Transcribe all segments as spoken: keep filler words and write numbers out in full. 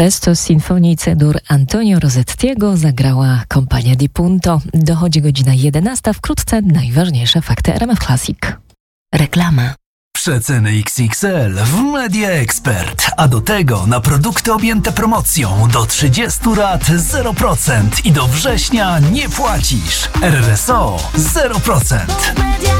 Presto z Sinfonii C-dur Antonio Rosettiego zagrała kompania Di Punto. Dochodzi godzina jedenasta. Wkrótce najważniejsze fakty R M F Classic. Reklama. Przeceny X X L w Media Expert, a do tego na produkty objęte promocją do trzydziestu rat zero procent i do września nie płacisz. R R S O zero procent.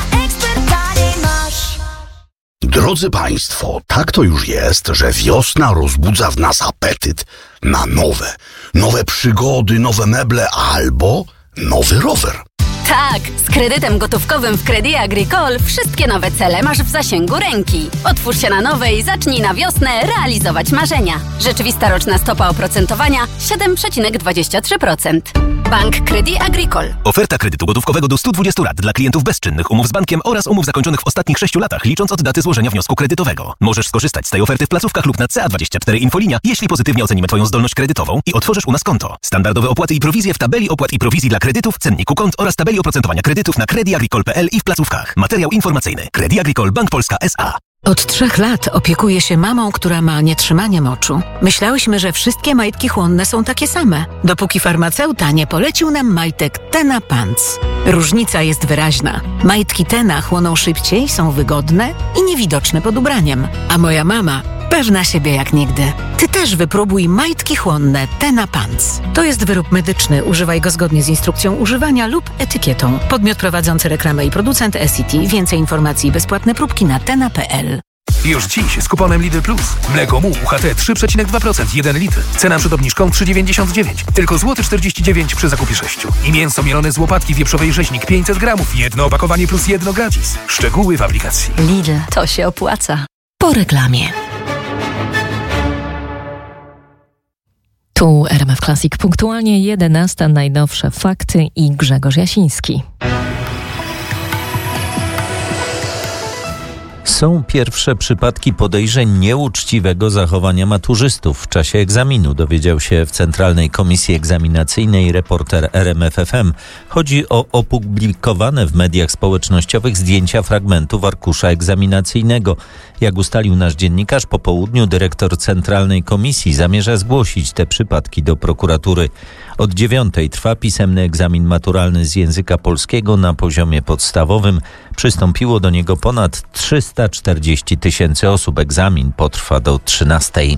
Drodzy Państwo, tak to już jest, że wiosna rozbudza w nas apetyt na nowe, nowe przygody, nowe meble albo nowy rower. Tak, z kredytem gotówkowym w Crédit Agricole wszystkie nowe cele masz w zasięgu ręki. Otwórz się na nowe i zacznij na wiosnę realizować marzenia. Rzeczywista roczna stopa oprocentowania siedem przecinek dwadzieścia trzy procent. Bank Crédit Agricole. Oferta kredytu gotówkowego do stu dwudziestu lat dla klientów bezczynnych umów z bankiem oraz umów zakończonych w ostatnich sześciu latach, licząc od daty złożenia wniosku kredytowego. Możesz skorzystać z tej oferty w placówkach lub na C A dwadzieścia cztery Infolinia, jeśli pozytywnie ocenimy Twoją zdolność kredytową i otworzysz u nas konto. Standardowe opłaty i prowizje w tabeli opłat i prowizji dla kredytów, cenniku kont oraz tabeli oprocentowania kredytów na Crédit Agricole kropka p l i w placówkach. Materiał informacyjny. Crédit Agricole Bank Polska S A. Od trzech lat opiekuję się mamą, która ma nietrzymanie moczu. Myślałyśmy, że wszystkie majtki chłonne są takie same, dopóki farmaceuta nie polecił nam majtek Tena Pants. Różnica jest wyraźna. Majtki Tena chłoną szybciej, są wygodne i niewidoczne pod ubraniem. A moja mama pewna siebie jak nigdy. Ty też wypróbuj majtki chłonne Tena Pants. To jest wyrób medyczny. Używaj go zgodnie z instrukcją używania lub etykietą. Podmiot prowadzący reklamę i producent S C T. Więcej informacji i bezpłatne próbki na tena kropka p l. Już dziś z kuponem Lidl Plus. Mleko M U U H T trzy przecinek dwa procent, jeden litr. Cena przed obniżką trzy dziewięćdziesiąt dziewięć. Tylko złoty czterdzieści dziewięć przy zakupie sześciu. I mięso mielone z łopatki wieprzowej rzeźnik pięćset gramów. Jedno opakowanie plus jedno gratis. Szczegóły w aplikacji. Lidl, to się opłaca. Po reklamie. Tu R M F Classic, punktualnie jedenasta, najnowsze fakty i Grzegorz Jasiński. Są pierwsze przypadki podejrzeń nieuczciwego zachowania maturzystów w czasie egzaminu, dowiedział się w Centralnej Komisji Egzaminacyjnej reporter R M F F M. Chodzi o opublikowane w mediach społecznościowych zdjęcia fragmentów arkusza egzaminacyjnego. Jak ustalił nasz dziennikarz, po południu dyrektor Centralnej Komisji zamierza zgłosić te przypadki do prokuratury. Od dziewiątej trwa pisemny egzamin maturalny z języka polskiego na poziomie podstawowym. Przystąpiło do niego ponad trzysta czterdzieści tysięcy osób. Egzamin potrwa do trzynastej.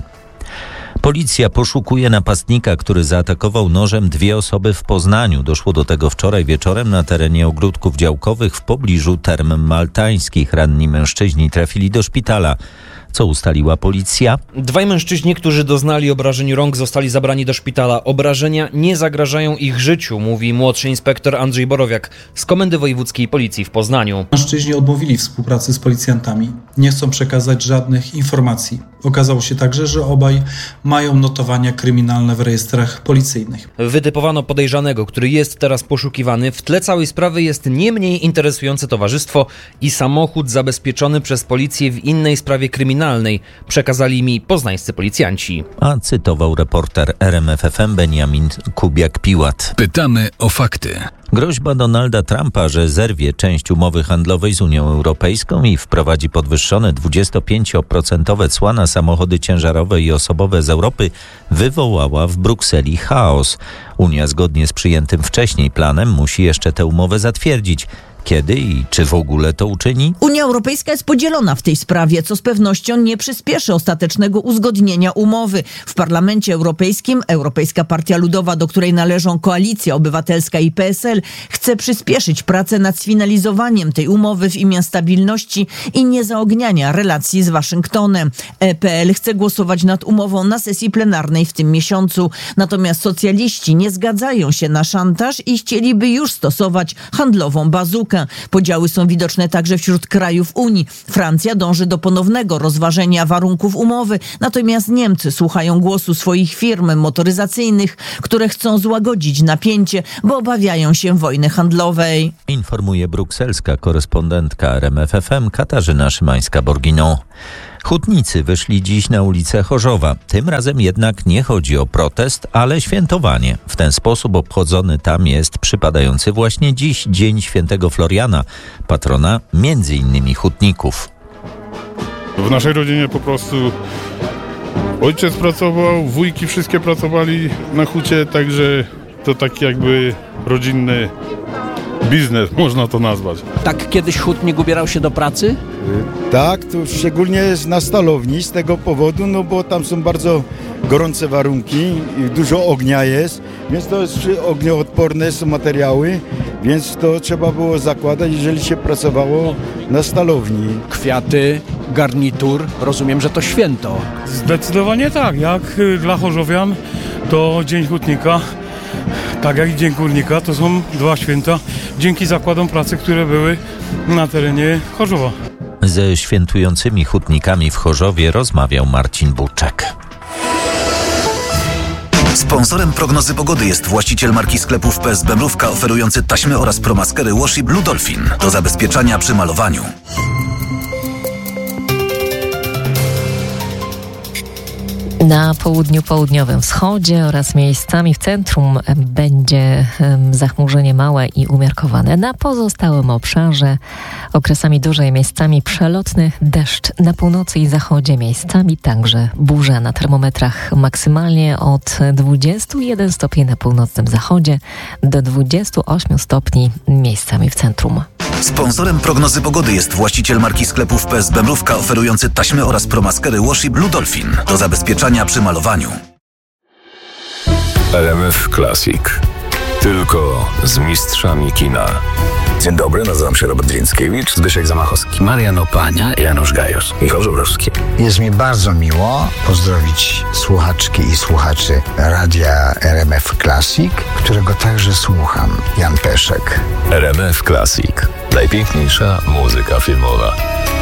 Policja poszukuje napastnika, który zaatakował nożem dwie osoby w Poznaniu. Doszło do tego wczoraj wieczorem na terenie ogródków działkowych w pobliżu Term Maltańskich. Ranni mężczyźni trafili do szpitala. Co ustaliła policja? Dwaj mężczyźni, którzy doznali obrażeń rąk, zostali zabrani do szpitala. Obrażenia nie zagrażają ich życiu, mówi młodszy inspektor Andrzej Borowiak z Komendy Wojewódzkiej Policji w Poznaniu. Mężczyźni odmówili współpracy z policjantami. Nie chcą przekazać żadnych informacji. Okazało się także, że obaj mają notowania kryminalne w rejestrach policyjnych. Wytypowano podejrzanego, który jest teraz poszukiwany. W tle całej sprawy jest nie mniej interesujące towarzystwo i samochód zabezpieczony przez policję w innej sprawie kryminalnej, przekazali mi poznańscy policjanci. A cytował reporter R M F F M Beniamin Kubiak-Piłat. Pytamy o fakty. Groźba Donalda Trumpa, że zerwie część umowy handlowej z Unią Europejską i wprowadzi podwyższone dwudziestopięcioprocentowe cła na samochody ciężarowe i osobowe z Europy, wywołała w Brukseli chaos. Unia zgodnie z przyjętym wcześniej planem musi jeszcze tę umowę zatwierdzić. Kiedy i czy w ogóle to uczyni? Unia Europejska jest podzielona w tej sprawie, co z pewnością nie przyspieszy ostatecznego uzgodnienia umowy. W Parlamencie Europejskim Europejska Partia Ludowa, do której należą Koalicja Obywatelska i P S L, chce przyspieszyć pracę nad sfinalizowaniem tej umowy w imię stabilności i niezaogniania relacji z Waszyngtonem. E P L chce głosować nad umową na sesji plenarnej w tym miesiącu. Natomiast socjaliści nie zgadzają się na szantaż i chcieliby już stosować handlową bazukę. Podziały są widoczne także wśród krajów Unii. Francja dąży do ponownego rozważenia warunków umowy, natomiast Niemcy słuchają głosu swoich firm motoryzacyjnych, które chcą złagodzić napięcie, bo obawiają się wojny handlowej. Informuje brukselska korespondentka R M F F M Katarzyna Szymańska-Borginą. Hutnicy wyszli dziś na ulicę Chorzowa. Tym razem jednak nie chodzi o protest, ale świętowanie. W ten sposób obchodzony tam jest przypadający właśnie dziś Dzień Świętego Floriana, patrona między innymi hutników. W naszej rodzinie po prostu Ojciec pracował, wujki wszystkie pracowali na hucie, także to taki jakby rodzinny biznes, można to nazwać. Tak kiedyś hutnik ubierał się do pracy? Tak, to szczególnie na stalowni z tego powodu, no bo tam są bardzo gorące warunki, dużo ognia jest, więc to jest ognioodporne są materiały, więc to trzeba było zakładać, jeżeli się pracowało na stalowni. Kwiaty, garnitur, rozumiem, że to święto. Zdecydowanie tak, jak dla chorzowian to Dzień Hutnika, tak jak i Dzień Górnika, to są dwa święta dzięki zakładom pracy, które były na terenie Chorzowa. Ze świętującymi hutnikami w Chorzowie rozmawiał Marcin Buczek. Sponsorem prognozy pogody jest właściciel marki sklepów P S B Mrówka oferujący taśmy oraz promaskery Washi Blue Dolphin do zabezpieczania przy malowaniu. Na południu, południowym wschodzie oraz miejscami w centrum będzie zachmurzenie małe i umiarkowane. Na pozostałym obszarze okresami duże i miejscami przelotny deszcz. Na północy i zachodzie miejscami także burza. Na termometrach maksymalnie od dwudziestu jeden stopni na północnym zachodzie do dwudziestu ośmiu stopni miejscami w centrum. Sponsorem prognozy pogody jest właściciel marki sklepów P S B Mrówka oferujący taśmy oraz promaskery Washi Blue Dolphin do zabezpieczania przy malowaniu. R M F Classic. Tylko z mistrzami kina. Dzień dobry, nazywam się Robert Więckiewicz, Zbyszek Zamachowski, Marian Opania, Janusz Gajos, Michał Żubrowski. Jest mi bardzo miło pozdrowić słuchaczki i słuchaczy radia R M F Classic, którego także słucham. Jan Peszek. R M F Classic. Najpiękniejsza muzyka filmowa.